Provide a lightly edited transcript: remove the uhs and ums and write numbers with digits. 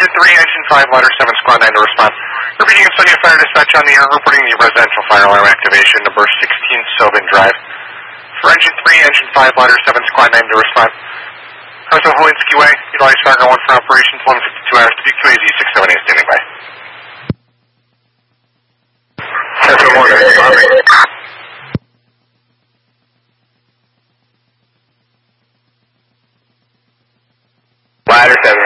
3, Engine 5, Ladder 7, Squad 9 to respond. Repeating Sonia Fire Dispatch on the air, reporting the residential fire alarm activation, number 16 Sylvan Drive. For Engine 3, Engine 5, Ladder 7, Squad 9 to respond. House of Holinsky Way, utilize Fargo 1 for operations, 152 hours to QAZ 678 standing by. Central 1, responding. Ladder 7,